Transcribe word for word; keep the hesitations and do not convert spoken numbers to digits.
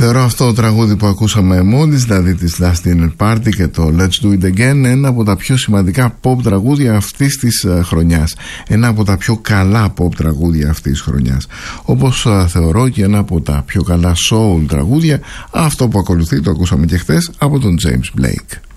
Θεωρώ αυτό το τραγούδι που ακούσαμε μόλις, δηλαδή της Last Dinner Party και το Let's Do It Again, ένα από τα πιο σημαντικά pop τραγούδια αυτής της χρονιάς. Ένα από τα πιο καλά pop τραγούδια αυτής της χρονιάς. Όπως θεωρώ και ένα από τα πιο καλά soul τραγούδια, αυτό που ακολουθεί, το ακούσαμε και χθες, από τον James Blake.